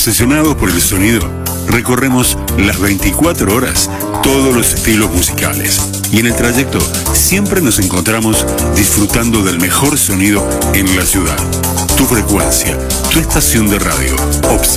Obsesionados por el sonido, recorremos las 24 horas todos los estilos musicales. Y en el trayecto siempre nos encontramos disfrutando del mejor sonido en la ciudad. Tu frecuencia, tu estación de radio.